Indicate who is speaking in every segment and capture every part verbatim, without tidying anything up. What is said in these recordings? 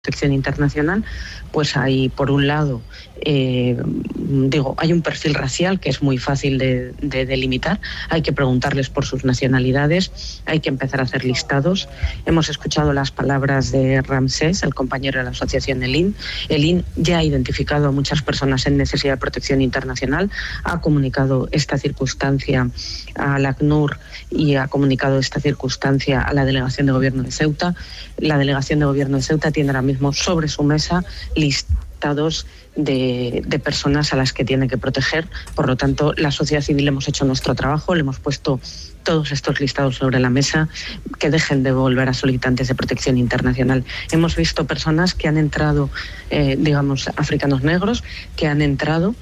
Speaker 1: protección internacional, pues hay, por un lado, eh, digo, hay un perfil racial que es muy fácil de, de delimitar, hay que preguntarles por sus nacionalidades, hay que empezar a hacer listados. Hemos escuchado las palabras de Ramsés, el compañero de la asociación El I N. El I N ya ha identificado a muchas personas en necesidad de protección internacional, ha comunicado esta circunstancia a la ACNUR y ha comunicado esta circunstancia a la Delegación de Gobierno de Ceuta. La Delegación de Gobierno de Ceuta tiene ahora mismo sobre su mesa listados de, de personas a las que tiene que proteger. Por lo tanto, la sociedad civil hemos hecho nuestro trabajo, le hemos puesto todos estos listados sobre la mesa, que dejen de volver a solicitantes de protección internacional. Hemos visto personas que han entrado, eh, digamos, africanos negros, que han entrado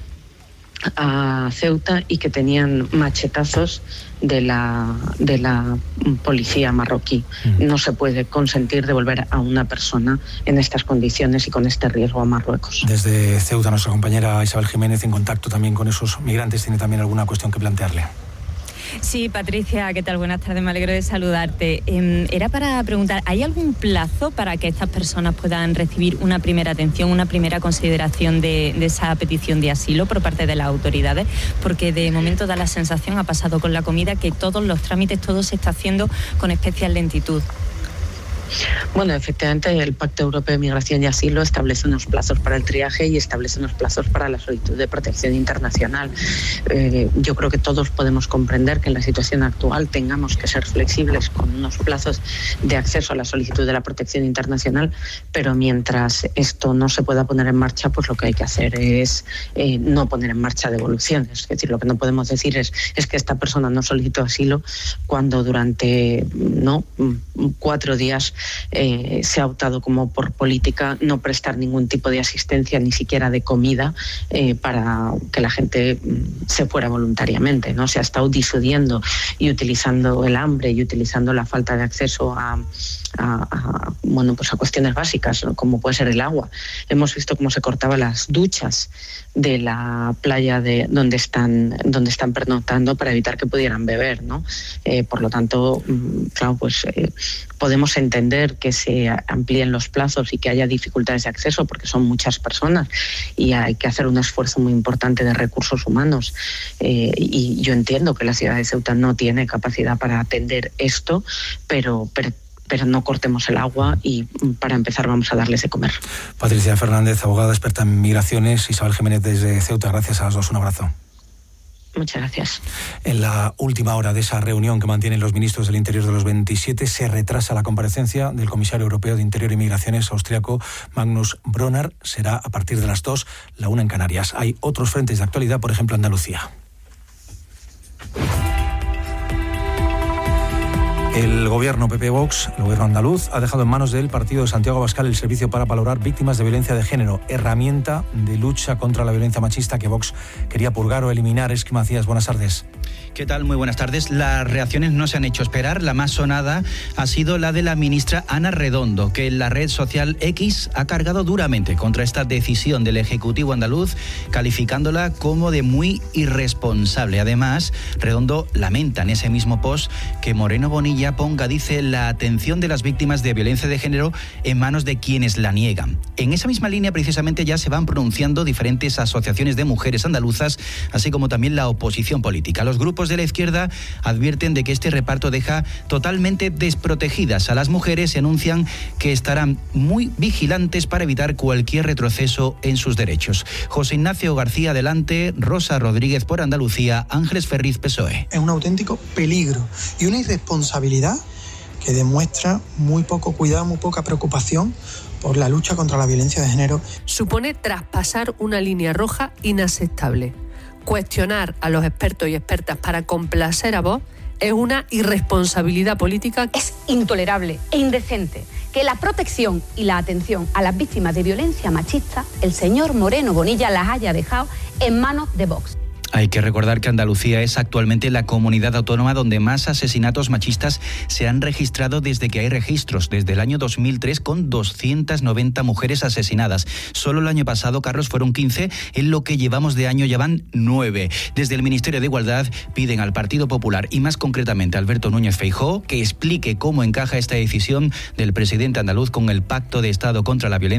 Speaker 1: a Ceuta y que tenían machetazos de la, de la policía marroquí. No se puede consentir devolver a una persona en estas condiciones y con este riesgo a Marruecos.
Speaker 2: Desde Ceuta, nuestra compañera Isabel Jiménez, en contacto también con esos migrantes, tiene también alguna cuestión que plantearle.
Speaker 3: Sí, Patricia, ¿qué tal? Buenas tardes, me alegro de saludarte. Eh, era para preguntar, ¿hay algún plazo para que estas personas puedan recibir una primera atención, una primera consideración de, de esa petición de asilo por parte de las autoridades? Porque de momento da la sensación, ha pasado con la comida, que todos los trámites, todo se está haciendo con especial lentitud.
Speaker 1: Bueno, efectivamente, el Pacto Europeo de Migración y Asilo establece unos plazos para el triaje y establece unos plazos para la solicitud de protección internacional. Eh, yo creo que todos podemos comprender que en la situación actual tengamos que ser flexibles con unos plazos de acceso a la solicitud de la protección internacional, pero mientras esto no se pueda poner en marcha, pues lo que hay que hacer es eh, no poner en marcha devoluciones. Es decir, lo que no podemos decir es, es que esta persona no solicitó asilo cuando durante no cuatro días Eh, se ha optado como por política no prestar ningún tipo de asistencia, ni siquiera de comida, eh, para que la gente mm, se fuera voluntariamente, ¿no? Se ha estado disuadiendo y utilizando el hambre y utilizando la falta de acceso a, a, a, bueno, pues a cuestiones básicas, ¿no? Como puede ser el agua. Hemos visto cómo se cortaban las duchas de la playa de donde están, donde están pernoctando para evitar que pudieran beber, ¿no? Eh, por lo tanto, mm, claro, pues eh, podemos entender que se amplíen los plazos y que haya dificultades de acceso porque son muchas personas y hay que hacer un esfuerzo muy importante de recursos humanos, eh, y yo entiendo que la ciudad de Ceuta no tiene capacidad para atender esto, pero, pero pero no cortemos el agua y para empezar vamos a darles de comer.
Speaker 2: Patricia Fernández, abogada experta en migraciones, Isabel Jiménez desde Ceuta, gracias a las dos, un abrazo.
Speaker 1: Muchas gracias.
Speaker 2: En la última hora de esa reunión que mantienen los ministros del Interior de los veintisiete, se retrasa la comparecencia del comisario europeo de Interior y Migraciones austriaco Magnus Brunner. Será a partir de las dos, la una en Canarias. Hay otros frentes de actualidad, por ejemplo, Andalucía. El gobierno P P Vox, el gobierno andaluz, ha dejado en manos del partido de Santiago Abascal el servicio para valorar víctimas de violencia de género, herramienta de lucha contra la violencia machista que Vox quería purgar o eliminar. Esqui Macías, buenas tardes.
Speaker 4: ¿Qué tal? Muy buenas tardes. Las reacciones no se han hecho esperar. La más sonada ha sido la de la ministra Ana Redondo, que en la red social X ha cargado duramente contra esta decisión del Ejecutivo andaluz, calificándola como de muy irresponsable. Además, Redondo lamenta en ese mismo post que Moreno Bonilla ponga, dice, la atención de las víctimas de violencia de género en manos de quienes la niegan. En esa misma línea, precisamente, ya se van pronunciando diferentes asociaciones de mujeres andaluzas, así como también la oposición política. Los grupos de la izquierda advierten de que este reparto deja totalmente desprotegidas a las mujeres y anuncian que estarán muy vigilantes para evitar cualquier retroceso en sus derechos. José Ignacio García Delante, Rosa Rodríguez por Andalucía, Ángeles Ferriz, P S O E.
Speaker 5: Es un auténtico peligro y una irresponsabilidad que demuestra muy poco cuidado, muy poca preocupación por la lucha contra la violencia de género.
Speaker 6: Supone traspasar una línea roja inaceptable. Cuestionar a los expertos y expertas para complacer a Vox es una irresponsabilidad política.
Speaker 7: Es intolerable e indecente que la protección y la atención a las víctimas de violencia machista, el señor Moreno Bonilla las haya dejado en manos de Vox.
Speaker 4: Hay que recordar que Andalucía es actualmente la comunidad autónoma donde más asesinatos machistas se han registrado desde que hay registros, desde el año dos mil tres, con doscientas noventa mujeres asesinadas. Solo el año pasado, Carlos, fueron quince, en lo que llevamos de año ya van nueve. Desde el Ministerio de Igualdad piden al Partido Popular y más concretamente a Alberto Núñez Feijóo que explique cómo encaja esta decisión del presidente andaluz con el Pacto de Estado contra la Violencia